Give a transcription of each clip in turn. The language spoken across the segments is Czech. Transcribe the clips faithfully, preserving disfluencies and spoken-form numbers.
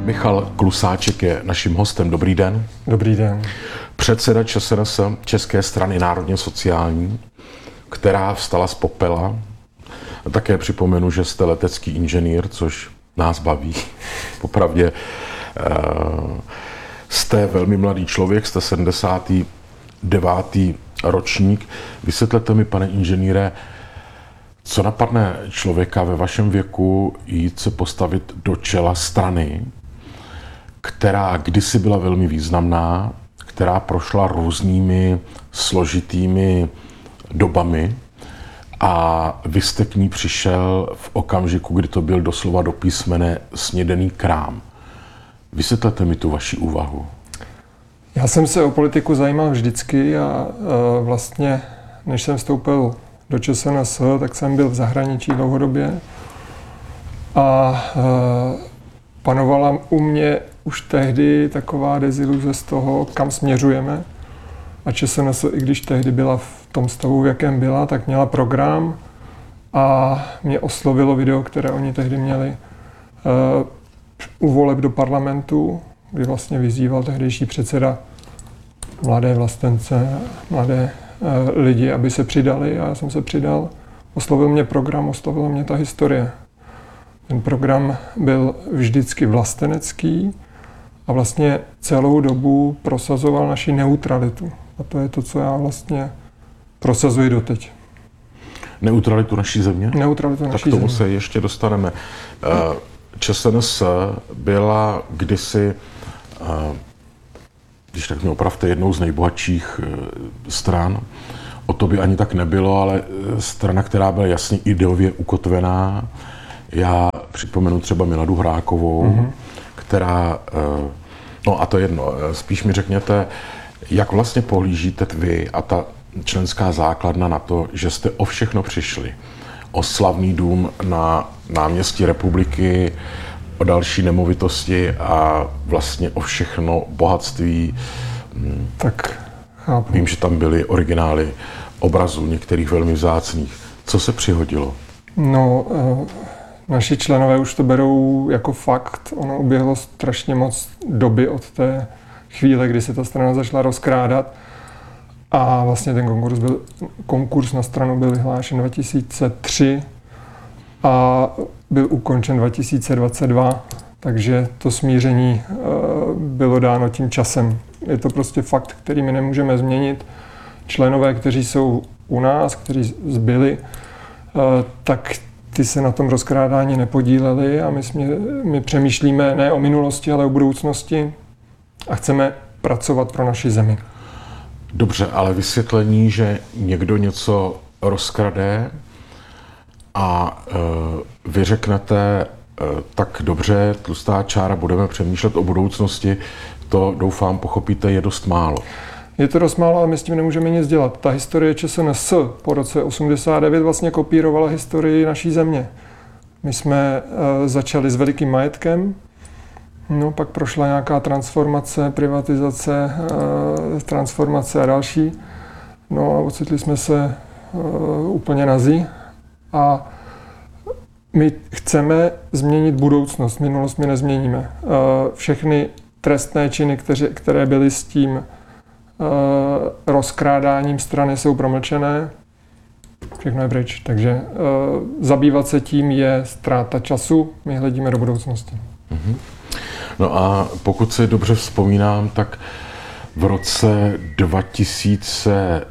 Michal Klusáček je naším hostem. Dobrý den. Dobrý den. Předseda ČSNS, České strany národně sociální, která vstala z popela. Také připomenu, že jste letecký inženýr, což nás baví. Popravdě jste velmi mladý člověk, jste sedmdesátý devátý ročník. Vysvětlete mi, pane inženýre, co napadne člověka ve vašem věku jít se postavit do čela strany, která kdysi byla velmi významná, která prošla různými složitými dobami a vy jste k ní přišel v okamžiku, kdy to byl doslova do písmene snědený krám. Vysvětlete mi tu vaši úvahu. Já jsem se o politiku zajímal vždycky a e, vlastně, než jsem vstoupil do ČSNS, tak jsem byl v zahraničí dlouhodobě a e, panovala u mě už tehdy taková deziluze z toho, kam směřujeme. A ČSNS, i když tehdy byla v tom stavu, v jakém byla, tak měla program a mě oslovilo video, které oni tehdy měli e, u voleb do parlamentu, kdy vlastně vyzýval tehdejší předseda mladé vlastence, mladé e, lidi, aby se přidali, a já jsem se přidal. Oslovil mě program, oslovila mě ta historie. Ten program byl vždycky vlastenecký a vlastně celou dobu prosazoval naši neutralitu. A to je to, co já vlastně prosazuji doteď. Neutralitu naší země? Neutralitu naší země. Tak k tomu se ještě dostaneme. ČSNS byla kdysi, když tak mě opravte, jednou z nejbohatších stran. O to by ani tak nebylo, ale strana, která byla jasně ideově ukotvená. Já připomenu třeba Miladu Hrákovou, mm-hmm. která, no a to jedno, spíš mi řekněte, jak vlastně pohlížíte vy a ta členská základna na to, že jste o všechno přišli. O slavný dům na náměstí Republiky, o další nemovitosti a vlastně o všechno bohatství. Tak chápu. Vím, že tam byly originály obrazů, některých velmi vzácných. Co se přihodilo? No, naši členové už to berou jako fakt. Ono uběhlo strašně moc doby od té chvíle, kdy se ta strana začala rozkrádat. A vlastně ten konkurs, byl, konkurs na stranu byl vyhlášen dva tisíce tři a byl ukončen dva tisíce dvacet dva, takže to smíření bylo dáno tím časem. Je to prostě fakt, který my nemůžeme změnit. Členové, kteří jsou u nás, kteří zbyli, tak ty se na tom rozkrádání nepodíleli a my, jsme, my přemýšlíme ne o minulosti, ale o budoucnosti a chceme pracovat pro naši zemi. Dobře, ale vysvětlení, že někdo něco rozkrade a e, vy řeknete, e, tak dobře, tlustá čára, budeme přemýšlet o budoucnosti, to doufám pochopíte, je dost málo. Je to dost málo, ale my s tím nemůžeme nic dělat. Ta historie ČSNS po roce osmdesát devět vlastně kopírovala historii naší země. My jsme e, začali s velikým majetkem, no pak prošla nějaká transformace, privatizace, e, transformace a další. No a ocitli jsme se e, úplně na zí a my chceme změnit budoucnost, minulost my nezměníme. E, všechny trestné činy, které, které byly s tím e, rozkrádáním strany, jsou promlčené. Všechno je pryč, takže e, zabývat se tím je ztráta času, my hledíme do budoucnosti. Mm-hmm. No a pokud si dobře vzpomínám, tak v roce dva tisíce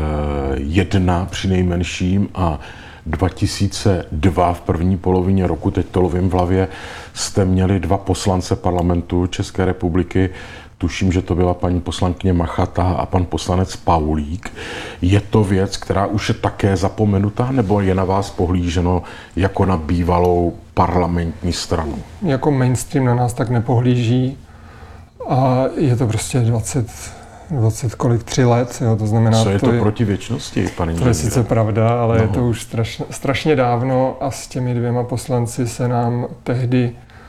jedna přinejmenším a dva tisíce dva v první polovině roku, teď to lovím v hlavě, jste měli dva poslance parlamentu České republiky. Tuším, že to byla paní poslankyně Machata a pan poslanec Paulík. Je to věc, která už je také zapomenutá, nebo je na vás pohlíženo jako na bývalou parlamentní stranu? Jako mainstream na nás tak nepohlíží a je to prostě dvacet, dvacet kolik, tři let, jo, to znamená... Co je to, to je, proti věčnosti, pane inženýre? To je sice pravda, ale no. Je to už strašně, strašně dávno a s těmi dvěma poslanci se nám tehdy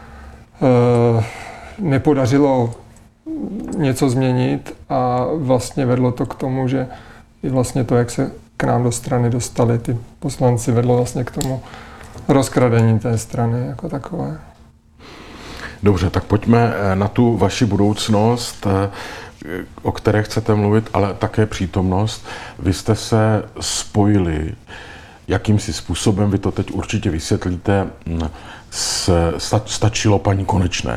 uh, nepodařilo něco změnit a vlastně vedlo to k tomu, že i vlastně to, jak se k nám do strany dostali ty poslanci, vedlo vlastně k tomu rozkradení té strany jako takové. Dobře, tak pojďme na tu vaši budoucnost, o které chcete mluvit, ale také přítomnost. Vy jste se spojili jakýmsi způsobem, vy to teď určitě vysvětlíte, s, stačilo paní Konečné.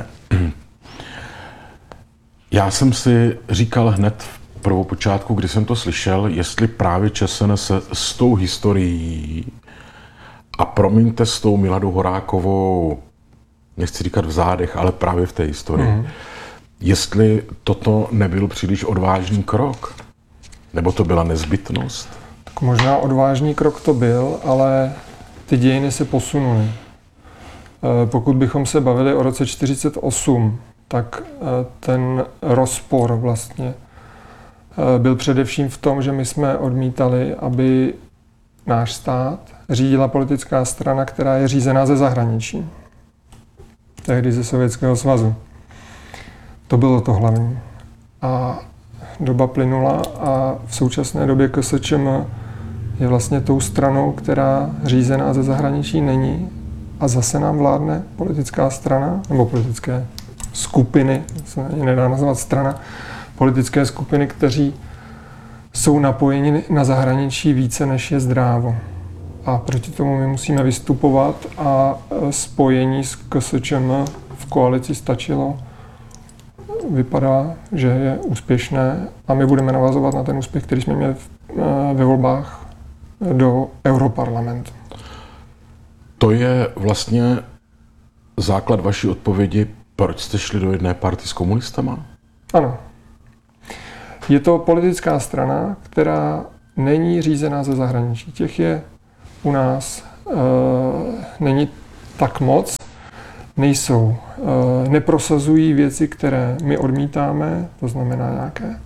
Já jsem si říkal hned v prvopočátku, kdy jsem to slyšel, jestli právě ČSNS s tou historií a promiňte s tou Miladou Horákovou, nechci říkat v zádech, ale právě v té historii, mm. jestli toto nebyl příliš odvážný krok, nebo to byla nezbytnost? Tak možná odvážný krok to byl, ale ty dějiny se posunuly. Pokud bychom se bavili o roce čtyřicet osm, tak ten rozpor vlastně byl především v tom, že my jsme odmítali, aby náš stát řídila politická strana, která je řízená ze zahraničí. Tehdy ze Sovětského svazu. To bylo to hlavní. A doba plynula a v současné době K S Č M je vlastně tou stranou, která řízená ze zahraničí není a zase nám vládne politická strana, nebo politické skupiny, se nedá nazvat strana, politické skupiny, kteří jsou napojeni na zahraničí více, než je zdrávo. A proti tomu my musíme vystupovat a spojení s K S Č M v koalici stačilo. Vypadá, že je úspěšné a my budeme navazovat na ten úspěch, který jsme měli ve volbách do Europarlamentu. To je vlastně základ vaší odpovědi, proč jste šli do jedné party s komunistama? Ano. Je to politická strana, která není řízená ze zahraničí. Těch je u nás e, není tak moc, nejsou, e, neprosazují věci, které my odmítáme, to znamená nějaké e,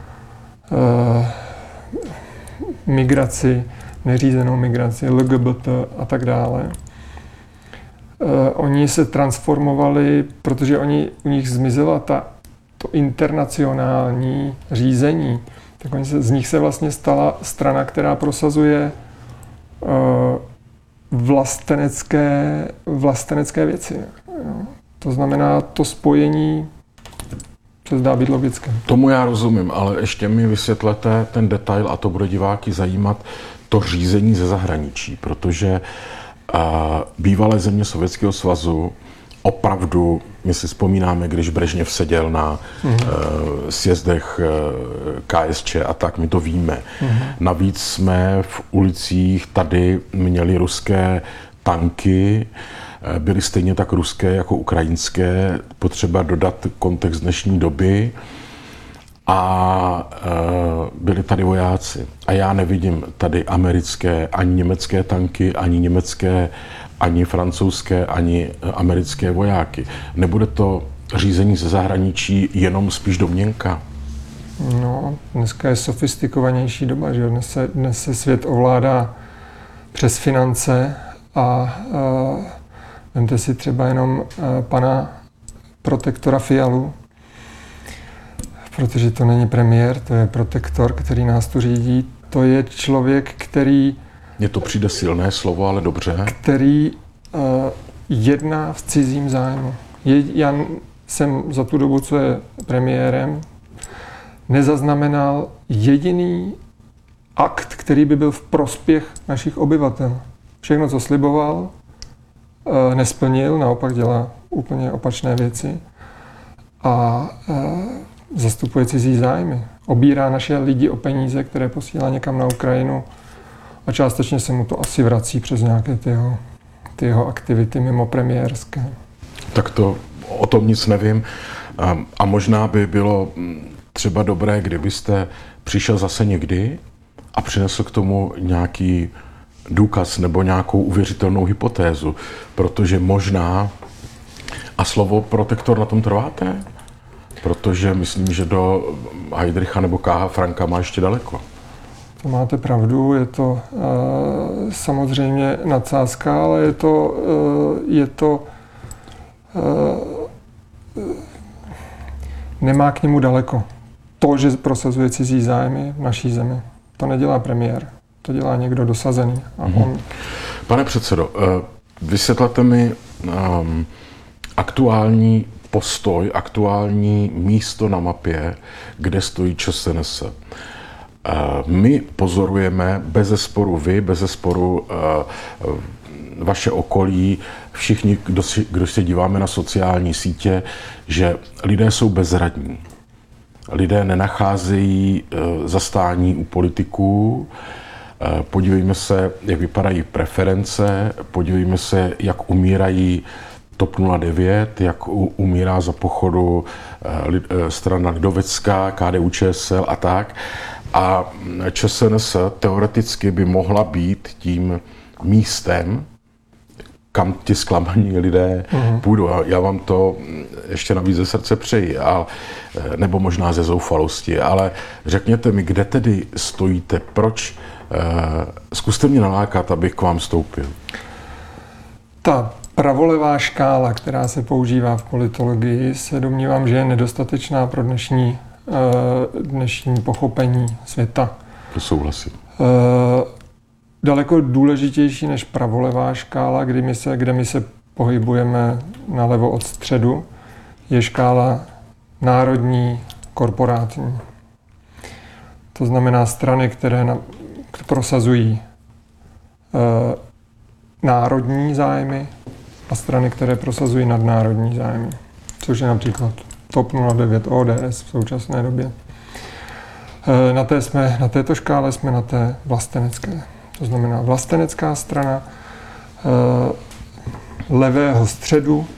migraci, neřízenou migraci, L G B T a tak dále. E, oni se transformovali, protože oni, u nich zmizela ta, to internacionální řízení, tak oni se, z nich se vlastně stala strana, která prosazuje e, vlastenecké, vlastenecké věci. Jo. To znamená, to spojení se zdá být logické. Tomu já rozumím, ale ještě mi vysvětlete ten detail, a to bude diváky zajímat, to řízení ze zahraničí, protože uh, bývalé země Sovětského svazu opravdu, my si vzpomínáme, když Brežněv seděl na mm. uh, sjezdech uh, K S Č a tak, my to víme. Mm. Navíc jsme v ulicích tady měli ruské tanky, byly stejně tak ruské jako ukrajinské, potřeba dodat kontext dnešní doby. A e, byli tady vojáci. A já nevidím tady americké, ani německé tanky, ani německé, ani francouzské, ani americké vojáky. Nebude to řízení ze zahraničí jenom spíš domněnka? No, dneska je sofistikovanější doba, že dnes se, dnes se svět ovládá přes finance a e, vemte si třeba jenom e, pana protektora Fialu, protože to není premiér, to je protektor, který nás tu řídí. To je člověk, který... Mně to přijde silné slovo, ale dobře. Který uh, jedná v cizím zájmu. Je, já jsem za tu dobu, co je premiérem, nezaznamenal jediný akt, který by byl v prospěch našich obyvatel. Všechno, co sliboval, uh, nesplnil, naopak dělá úplně opačné věci. A uh, zastupuje cizí zájmy. Obírá naše lidi o peníze, které posílá někam na Ukrajinu a částečně se mu to asi vrací přes nějaké ty jeho, ty jeho aktivity mimo premiérské. Tak to o tom nic nevím. A, a možná by bylo třeba dobré, kdybyste přišel zase někdy a přinesl k tomu nějaký důkaz nebo nějakou uvěřitelnou hypotézu, protože možná, a slovo protektor na tom trváte? Protože myslím, že do Heydricha nebo K H Franka má ještě daleko. To máte pravdu, je to uh, samozřejmě nadsázka, ale je to, uh, je to uh, nemá k němu daleko. To, že prosazuje cizí zájmy v naší zemi, to nedělá premiér, to dělá někdo dosazený. A mm-hmm. on... Pane předsedo, uh, vysvětlete mi um, aktuální postoj, aktuální místo na mapě, kde stojí ČSNS. My pozorujeme bezesporu vy, bezesporu vaše okolí, všichni, kdo, si, kdo se díváme na sociální sítě, že lidé jsou bezradní. Lidé nenacházejí zastání u politiků. Podívejme se, jak vypadají preference, podívejme se, jak umírají TOP nula devět, jak umírá za pochodu strana lidovecká, K D U Č S L a tak. A ČSNS teoreticky by mohla být tím místem, kam ti zklamaní lidé uh-huh. půjdou. Já vám to ještě navíc ze srdce přeji, ale, nebo možná ze zoufalosti, ale řekněte mi, kde tedy stojíte, proč, zkuste mě nalákat, abych k vám vstoupil. Ta pravolevá škála, která se používá v politologii, se domnívám, že je nedostatečná pro dnešní, dnešní pochopení světa. To souhlasím. Daleko důležitější než pravolevá škála, kdy my se, kde my se pohybujeme nalevo od středu, je škála národní, korporátní. To znamená strany, které na, prosazují e, národní zájmy a strany, které prosazují nadnárodní zájmy. Což je například TOP nula devět, O D S v současné době. E, na, té jsme, na této škále jsme na té vlastenecké. To znamená vlastenecká strana e, levého středu.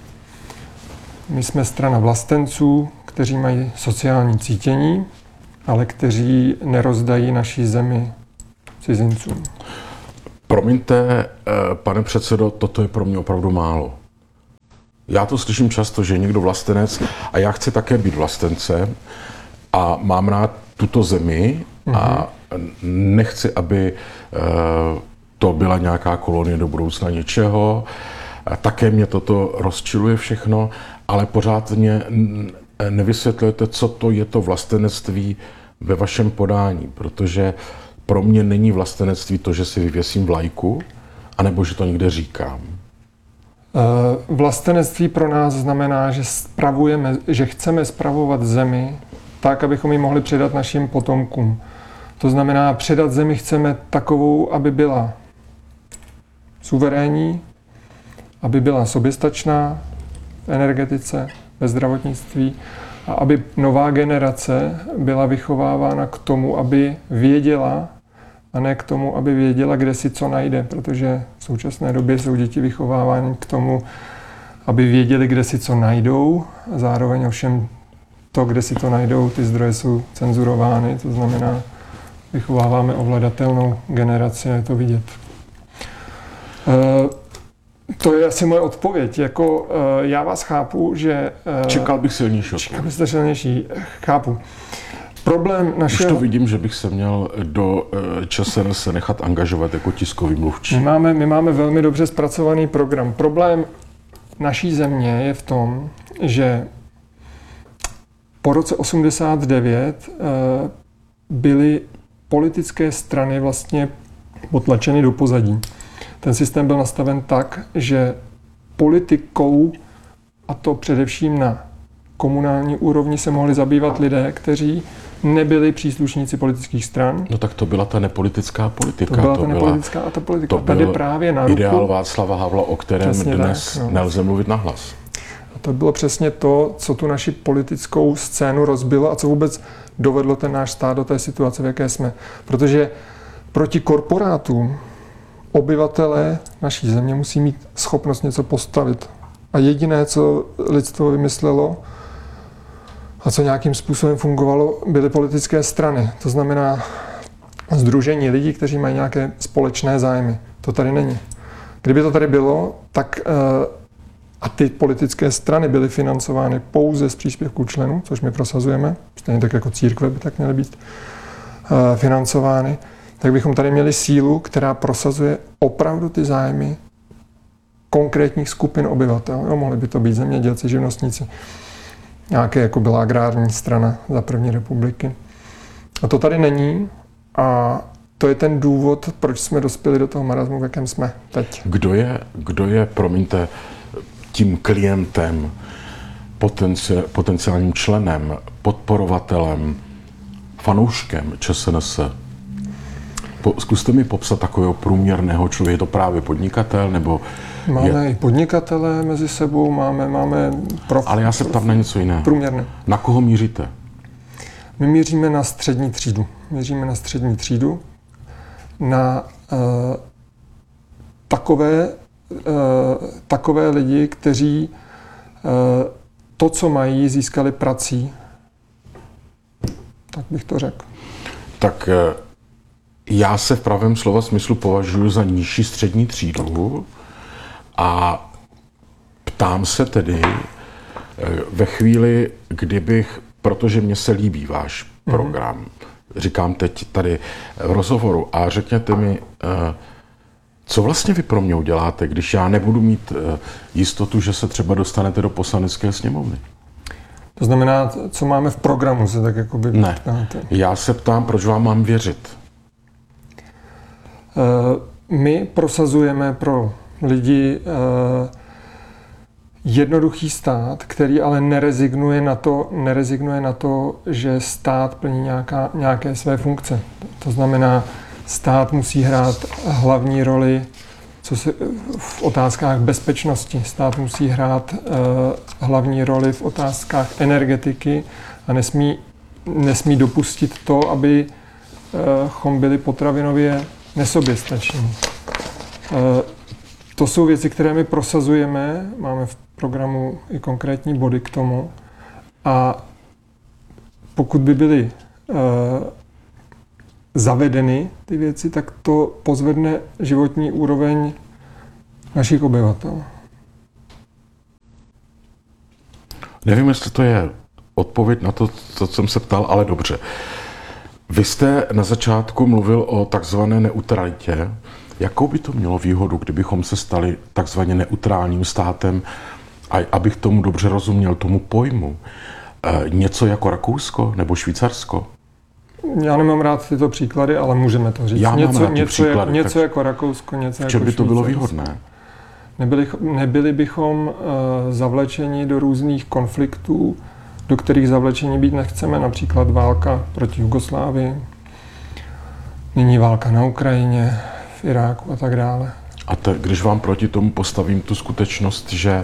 My jsme strana vlastenců, kteří mají sociální cítění, ale kteří nerozdají naší zemi cizincům. Promiňte, pane předsedo, toto je pro mě opravdu málo. Já to slyším často, že je někdo vlastenec a já chci také být vlastencem a mám rád tuto zemi a nechci, aby to byla nějaká kolonie do budoucna něčeho. Také mě toto rozčiluje všechno, ale pořád mě nevysvětlujete, co to je to vlastenectví ve vašem podání, protože pro mě není vlastenectví to, že si vyvěsím vlajku, anebo že to někde říkám. Vlastenectví pro nás znamená, že spravujeme, že chceme spravovat zemi tak, abychom ji mohli předat našim potomkům. To znamená, předat zemi chceme takovou, aby byla suverénní, aby byla soběstačná v energetice, ve zdravotnictví a aby nová generace byla vychovávána k tomu, aby věděla, a ne k tomu, aby věděla, kde si co najde, protože v současné době jsou děti vychovávány k tomu, aby věděli, kde si co najdou, a zároveň ovšem to, kde si to najdou, ty zdroje jsou cenzurovány, to znamená, vychováváme ovladatelnou generaci a je to vidět. E, to je asi moje odpověď. Jako, e, já vás chápu, že... E, čekal bych silnější odpověď. Čekal byste silnější, chápu. Problém našeho... Už to vidím, že bych se měl do ČSNS nechat angažovat jako tiskový mluvčí. My máme, my máme velmi dobře zpracovaný program. Problém naší země je v tom, že po roce osmdesát devět e, byly politické strany vlastně potlačeny do pozadí. Ten systém byl nastaven tak, že politikou, a to především na komunální úrovni, se mohli zabývat lidé, kteří nebyli příslušníci politických stran. No tak to byla ta nepolitická politika. To byla to ta nepolitická a ta politika. To Tady právě na ruku. Ideál Václava Havla, o kterém Přesně dnes tak, no. nelze mluvit nahlas. A to bylo přesně to, co tu naši politickou scénu rozbilo a co vůbec dovedlo ten náš stát do té situace, v jaké jsme. Protože proti korporátům obyvatelé naší země musí mít schopnost něco postavit. A jediné, co lidstvo vymyslelo a co nějakým způsobem fungovalo, byly politické strany. To znamená sdružení lidí, kteří mají nějaké společné zájmy. To tady není. Kdyby to tady bylo, tak a ty politické strany byly financovány pouze z příspěvků členů, což my prosazujeme, stejně tak jako církve by tak měly být financovány, tak bychom tady měli sílu, která prosazuje opravdu ty zájmy konkrétních skupin obyvatel. No, mohli by to být zemědělci, živnostníci, nějaké jako byla agrární strana za první republiky. A to tady není a to je ten důvod, proč jsme dospěli do toho marazmu, v jakém jsme teď. Kdo je, kdo je, promiňte, tím klientem potenci- potenciálním členem, podporovatelem, fanouškem ČSNS. Po, zkuste mi popsat takového průměrného člověka. Je to právě podnikatel, nebo... Máme je... i podnikatele mezi sebou, máme, máme prof... Ale já se ptám na něco jiného. Průměrné. Na koho míříte? My míříme na střední třídu. Míříme na střední třídu, na uh, takové, uh, takové lidi, kteří uh, to, co mají, získali prací. Tak bych to řekl. Tak já se v pravém slova smyslu považuji za nižší střední třídu a ptám se tedy ve chvíli, kdybych, protože mně se líbí váš mm-hmm. program, říkám teď tady v rozhovoru a řekněte mi, co vlastně vy pro mě uděláte, když já nebudu mít jistotu, že se třeba dostanete do Poslanecké sněmovny? To znamená, co máme v programu, se tak jako by... Ne, já se ptám, proč vám mám věřit? My prosazujeme pro lidi jednoduchý stát, který ale nerezignuje na to, nerezignuje na to, že stát plní nějaká, nějaké své funkce. To znamená, stát musí hrát hlavní roli co se, v otázkách bezpečnosti. Stát musí hrát uh, hlavní roli v otázkách energetiky a nesmí, nesmí dopustit to, aby uh, chom byli potravinově nesoběstační. Uh, to jsou věci, které my prosazujeme, máme v programu i konkrétní body k tomu a pokud by byly uh, zavedeny ty věci, tak to pozvedne životní úroveň našich obyvatel. Nevím, jestli to je odpověď na to, co jsem se ptal, ale dobře. Vy jste na začátku mluvil o takzvané neutralitě. Jakou by to mělo výhodu, kdybychom se stali takzvaně neutrálním státem, a abych tomu dobře rozuměl, tomu pojmu, e, něco jako Rakousko nebo Švýcarsko? Já nemám rád tyto příklady, ale můžeme to říct. Já něco, mám rád něco, příklady, jak, něco jako Rakousko, něco jako v čem by to bylo Švýcarsko. výhodné? Nebyli, nebyli bychom uh, zavlečeni do různých konfliktů, do kterých zavlečení být nechceme, například válka proti Jugoslávii, nyní válka na Ukrajině, v Iráku a tak dále. A te, když vám proti tomu postavím tu skutečnost, že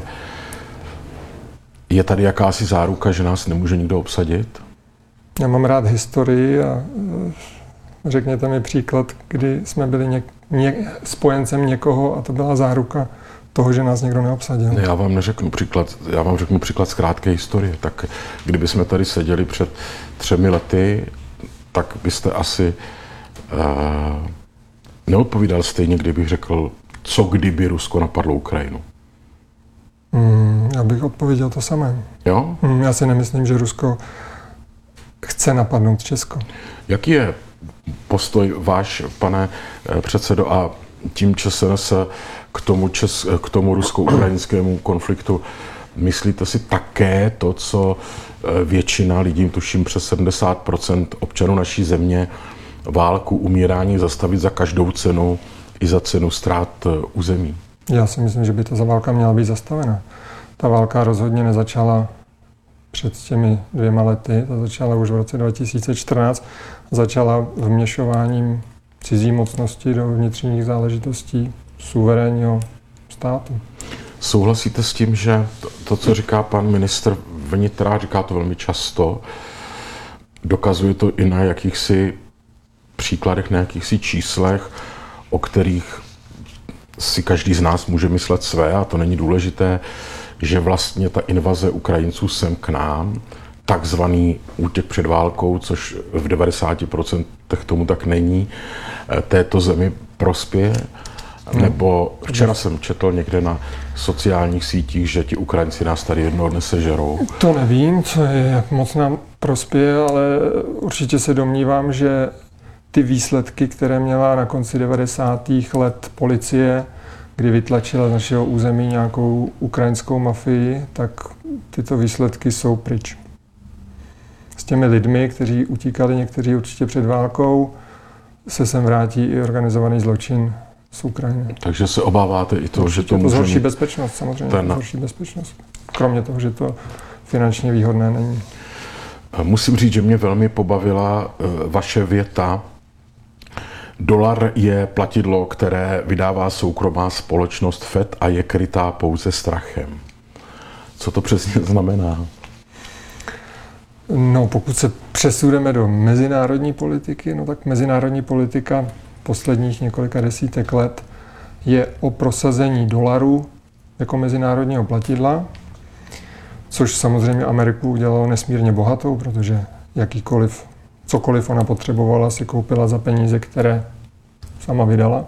je tady jakási záruka, že nás nemůže nikdo obsadit? Já mám rád historii a řekněte mi příklad, kdy jsme byli něk, ně, spojencem někoho a to byla záruka toho, že nás někdo neobsadil. Já vám neřeknu příklad, já vám řeknu příklad z krátké historie. Tak kdyby jsme tady seděli před třemi lety, tak byste asi uh, neodpovídal stejně, kdybych řekl, co kdyby Rusko napadlo Ukrajinu. Hmm, já bych odpověděl to samé. Jo? Hmm, já si nemyslím, že Rusko chce napadnout Česko. Jaký je postoj váš, pane předsedo, a tím ČSNS k tomu, čes, k tomu rusko-ukrajinskému konfliktu? Myslíte si také to, co většina lidí, tuším přes sedmdesát procent občanů naší země, válku, umírání zastavit za každou cenu i za cenu ztrát území? Já si myslím, že by ta válka měla být zastavena. Ta válka rozhodně nezačala před těmi dvěma lety, ta začala už v roce dva tisíce čtrnáct, začala vměšováním cizí mocnosti do vnitřních záležitostí suverénního státu. Souhlasíte s tím, že to, to co říká pan ministr vnitra, říká to velmi často, dokazuje to i na jakýchsi příkladech, na jakýchsi číslech, o kterých si každý z nás může myslet své, a to není důležité, že vlastně ta invaze Ukrajinců sem k nám, takzvaný útěk před válkou, což v devadesáti procentech tomu tak není, této zemi prospěje. Nebo včera jsem četl někde na sociálních sítích, že ti Ukrajinci nás tady jednoho dne sežerou. To nevím, co je, jak moc nám prospěje, ale určitě se domnívám, že ty výsledky, které měla na konci devadesátých let policie, kdy vytlačila z našeho území nějakou ukrajinskou mafii, tak tyto výsledky jsou pryč. S těmi lidmi, kteří utíkali někteří určitě před válkou, se sem vrátí i organizovaný zločin z Ukrajiny. Takže se obáváte i toho, že to může... To zhorší mít... bezpečnost, samozřejmě. Ten... To zhorší bezpečnost. Kromě toho, že to finančně výhodné není. Musím říct, že mě velmi pobavila vaše věta. Dolar je platidlo, které vydává soukromá společnost Fed a je krytá pouze strachem. Co to přesně znamená? No, pokud se přesuneme do mezinárodní politiky, no tak mezinárodní politika posledních několika desítek let je o prosazení dolaru jako mezinárodního platidla, což samozřejmě Ameriku udělalo nesmírně bohatou, protože jakýkoliv, cokoliv ona potřebovala, si koupila za peníze, které sama vydala.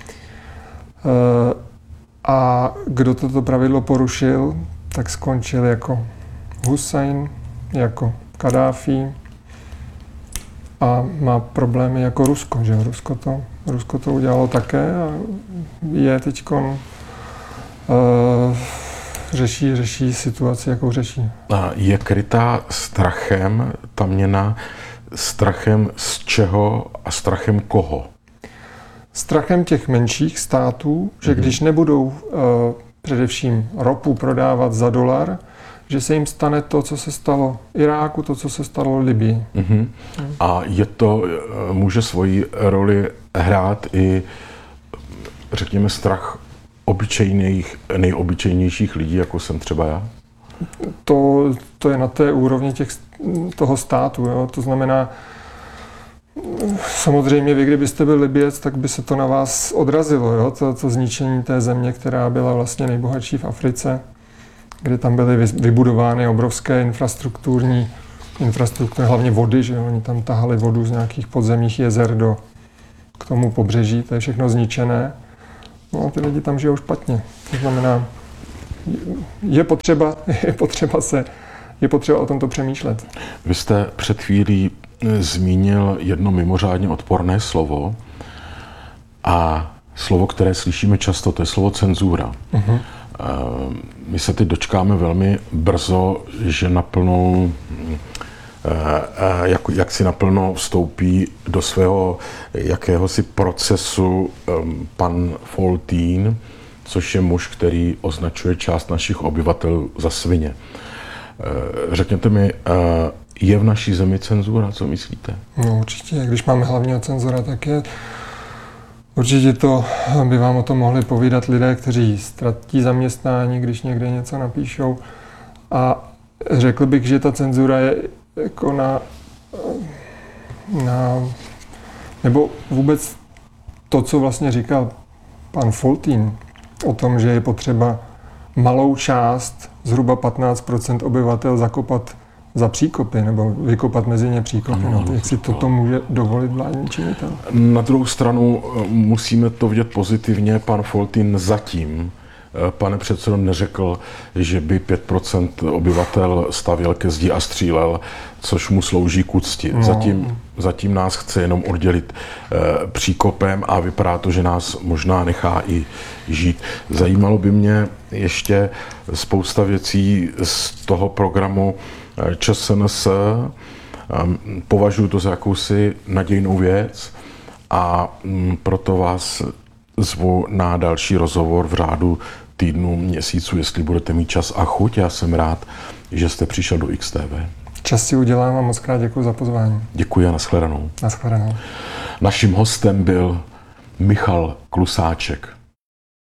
A kdo toto pravidlo porušil, tak skončil jako Husajn, jako Kaddáfí a má problémy jako Rusko, že Rusko to, Rusko to udělalo také a je teďkon uh, řeší, řeší situaci, jakou řeší. A je krytá strachem ta měna, strachem z čeho a strachem koho? Strachem těch menších států, že když nebudou uh, především ropu prodávat za dolar, že se jim stane to, co se stalo Iráku, to, co se stalo Libii. Uh-huh. A je to, může svoji roli hrát i, řekněme, strach obyčejných, nejobyčejnějších lidí, jako jsem třeba já? To, to je na té úrovni těch, toho státu. Jo? To znamená, samozřejmě vy, kdybyste byl Libyec, tak by se to na vás odrazilo. Jo? To, to zničení té země, která byla vlastně nejbohatší v Africe, kde tam byly vybudovány obrovské infrastrukturní infrastruktury, hlavně vody, že oni tam tahali vodu z nějakých podzemních jezer do, k tomu pobřeží, to je všechno zničené. No a ty lidi tam žijou špatně. To znamená, je potřeba, je potřeba se, je potřeba o tomto přemýšlet. Vy jste před chvílí zmínil jedno mimořádně odporné slovo a slovo, které slyšíme často, to je slovo cenzura. Uh-huh. My se teď dočkáme velmi brzo, že naplno, jak, jak si naplno vstoupí do svého jakéhosi procesu pan Foltín, což je muž, který označuje část našich obyvatel za svině. Řekněte mi, je v naší zemi cenzura, co myslíte? No určitě, když máme hlavního cenzora, tak je určitě to, by vám o tom mohli povídat lidé, kteří ztratí zaměstnání, když někde něco napíšou. A řekl bych, že ta cenzura je jako na, na nebo vůbec to, co vlastně říkal pan Foltín o tom, že je potřeba malou část, zhruba patnáct procent obyvatel zakopat za příkopy, nebo vykopat mezi ně příkopy. Ano, no, jak si toto může dovolit vládní činitel? Na druhou stranu musíme to vidět pozitivně. Pan Foltín zatím, pane předsedo, neřekl, že by pět procent obyvatel stavěl ke zdi a střílel, což mu slouží k úcti. No. Zatím, zatím nás chce jenom oddělit eh, příkopem a vypadá to, že nás možná nechá i žít. Zajímalo by mě ještě spousta věcí z toho programu ČSNS. Považuji to za jakousi nadějnou věc a proto vás zvu na další rozhovor v řádu týdnu, měsíců, jestli budete mít čas a chuť. Já jsem rád, že jste přišel do X T V. Čas si udělám a moc krát děkuji za pozvání. Děkuji a nashledanou. Nashledanou. Naším hostem byl Michal Klusáček.